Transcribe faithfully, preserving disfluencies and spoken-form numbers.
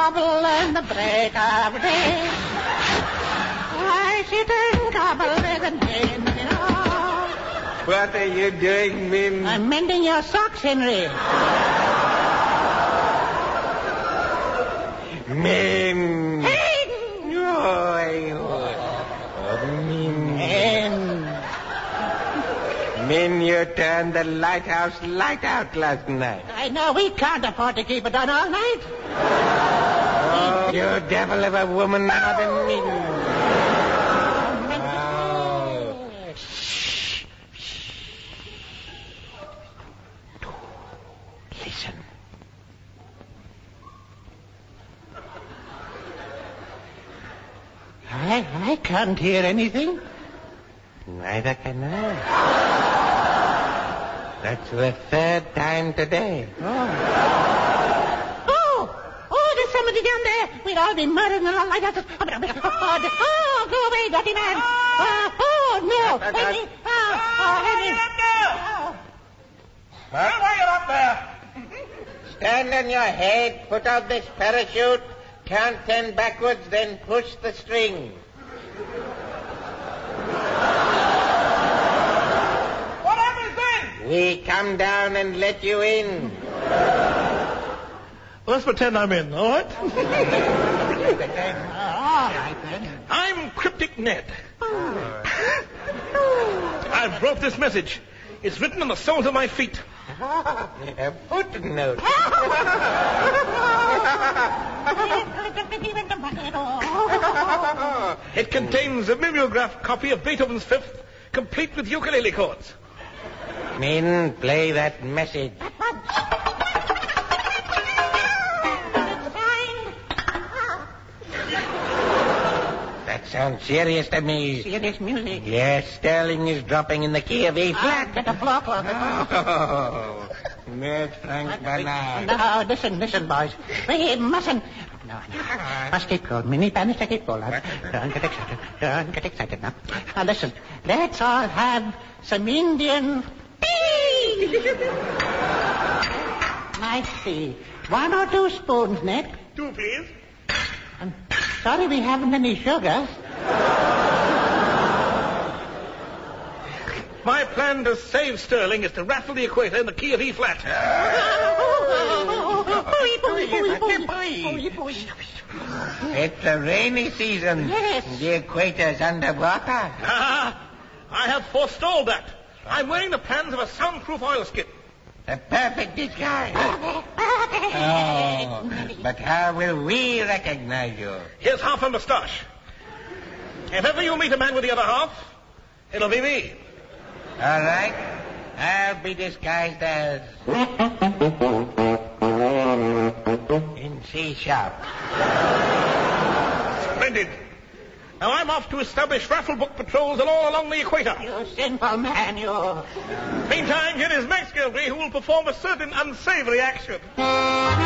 cobble and the break of day. I sit and cobble and day, you know. What are you doing, Min? I'm mending your socks, Henry. Min. Hey! Oh, oh, Min. Hen. Min, you turned the lighthouse light out last night. I know we can't afford to keep it on all night. Oh, you devil of a woman, Mother Min. Oh. Listen. I, I can't hear anything. Neither can I. That's the third time today. Oh. Oh, oh, there's somebody down there. We'd all be murdered in the lighthouse. Oh, oh, go away, dirty man. Oh, oh no. Henry. Oh, oh, Henry. What? Why are you up there? Stand on your head, put out this parachute, count ten backwards, then push the string. What happens then? We come down and let you in. Let's pretend I'm in, all right? All right, then. I'm Cryptic Ned. I've wrote this message. It's written on the soles of my feet. A footnote. It contains a mimeograph copy of Beethoven's Fifth, complete with ukulele chords. Min, play that message. That sounds serious to me. Serious music. Yes, Sterling is dropping in the key of E Ah, flat. get a block on it. Oh, Ned Frank Bernard. No, listen, listen, boys. We mustn't. No, no. Must keep cool. Minnie Bannister, keep cool. Don't get excited. Don't get excited now. Now, listen. Let's all have some Indian tea. Nice tea. One or two spoons, Ned. Two, please. I'm sorry we haven't any sugar. My plan to save Sterling is to raffle the equator in the key of E flat. It's a rainy season. Yes. The equator's underwater. Ah, I have forestalled that. I'm wearing the plans of a soundproof oilskin. A perfect disguise. Oh, but how will we recognize you? Here's half a moustache. If ever you meet a man with the other half, it'll be me. All right. I'll be disguised as... in C sharp. Splendid. Now I'm off to establish raffle book patrols all along the equator. You sinful man, you. Meantime, here is Max Gilby, who will perform a certain unsavory action.